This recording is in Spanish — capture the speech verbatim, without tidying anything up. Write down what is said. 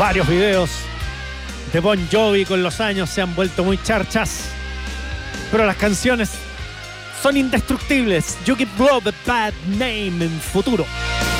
Varios videos de Bon Jovi con los años se han vuelto muy charchas, pero las canciones son indestructibles. You Give Love a Bad Name en futuro.